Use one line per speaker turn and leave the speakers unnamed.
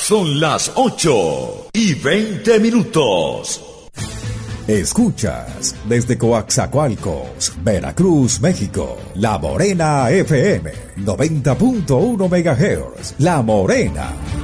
Son las 8:20.
Escuchas desde Coaxacualcos, Veracruz, México, La Morena FM, 90.1 MHz, La Morena.